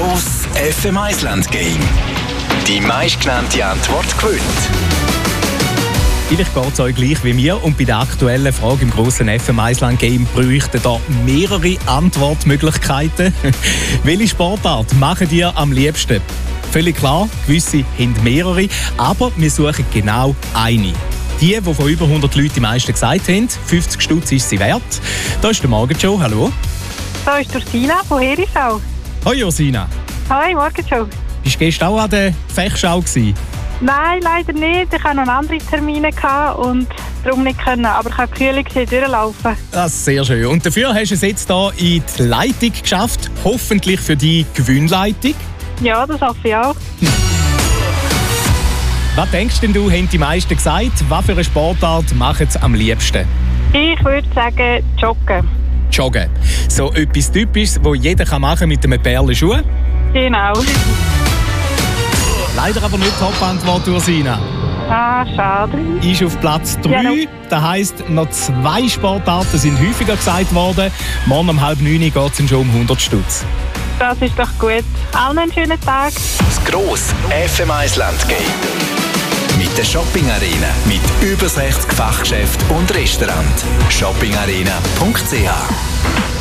Grosse FM1 Land-Game. Die meistgenannte Antwort gewinnt. Vielleicht geht es euch gleich wie mir und bei der aktuellen Frage im grossen FM1 Land-Game bräuchten da mehrere Antwortmöglichkeiten. Welche Sportart machen ihr am liebsten? Völlig klar, gewisse haben mehrere, aber wir suchen genau eine. Die von über 100 Leuten die meisten gesagt haben, 50 Stutz ist sie wert. Da ist der Morgenshow, hallo. Da ist Ursina von Herisau. Hoi Ursina. Hi, Morgenshow. Bist du gestern auch an der Fechschau gewesen? Nein, leider nicht. Ich hatte noch andere Termine und darum nicht können. Aber ich habe kühl durchlaufen. Das ist sehr schön. Und dafür hast du es jetzt hier in die Leitung geschafft. Hoffentlich für die Gewinnleitung. Ja, das hoffe ich auch. Was denkst denn du, haben die meisten gesagt? Was für eine Sportart machen sie am liebsten? Ich würde sagen, joggen. Joggen. So etwas Typisches, das jeder machen kann mit einem Perlenschuh. Genau. Leider aber nicht Top-Antwort, Ursina. Ah, schade. Ist auf Platz 3. Ja, no. Das heisst, noch 2 Sportarten sind häufiger gesagt worden. Morgen um 8:30 geht es schon um 100 Stutz. Das ist doch gut. Allen einen schönen Tag. Das Grosse FM1 Land-Game. Mit der Shopping Arena. Mit über 60 Fachgeschäften und Restaurants. shoppingarena.ch